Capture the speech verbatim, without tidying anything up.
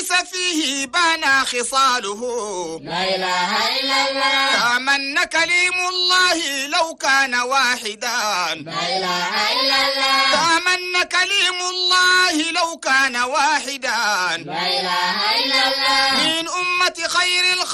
ليس فيه بان خصاله لا إله إلا الله تمن كليم الله لو كان واحدا لا إله إلا الله تمن كليم الله لو كان واحدا لا إله إلا الله من أمة خير الخلق